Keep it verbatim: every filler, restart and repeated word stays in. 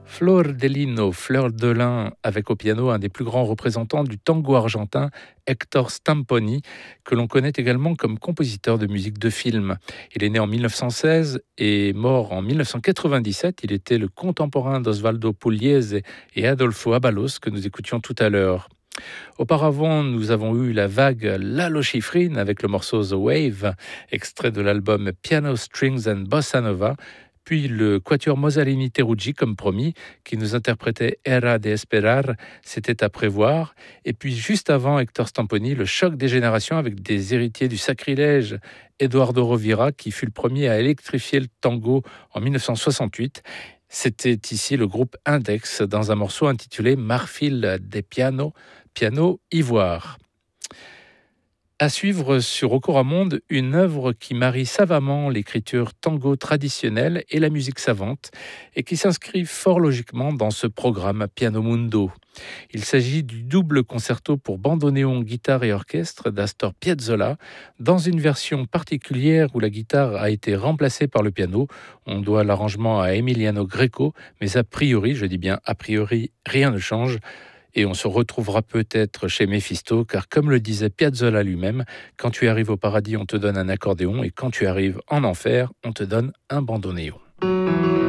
Flor de Lino, Fleur de Lin, avec au piano un des plus grands représentants du tango argentin, Hector Stamponi, que l'on connaît également comme compositeur de musique de film. Il est né en mille neuf cent seize et mort en mille neuf cent quatre-vingt-dix-sept. Il était le contemporain d'Osvaldo Pugliese et Adolfo Abalos que nous écoutions tout à l'heure. Auparavant, nous avons eu la vague Lalo Schifrin avec le morceau The Wave, extrait de l'album Piano Strings and Bossa Nova, puis le quatuor Mosalini Teruggi, comme promis, qui nous interprétait Era de Esperar, c'était à prévoir. Et puis juste avant Hector Stamponi, le choc des générations avec des héritiers du sacrilège, Eduardo Rovira, qui fut le premier à électrifier le tango en mille neuf cent soixante-huit. C'était ici le groupe Index dans un morceau intitulé Marfil des Piano, piano ivoire. À suivre sur Okoramonde, une œuvre qui marie savamment l'écriture tango traditionnelle et la musique savante et qui s'inscrit fort logiquement dans ce programme Piano Mundo. Il s'agit du double concerto pour bandoneon, guitare et orchestre d'Astor Piazzolla dans une version particulière où la guitare a été remplacée par le piano. On doit l'arrangement à Emiliano Greco, mais a priori, je dis bien a priori, rien ne change. Et on se retrouvera peut-être chez Méphisto, car comme le disait Piazzolla lui-même, quand tu arrives au paradis, on te donne un accordéon, et quand tu arrives en enfer, on te donne un bandoneon.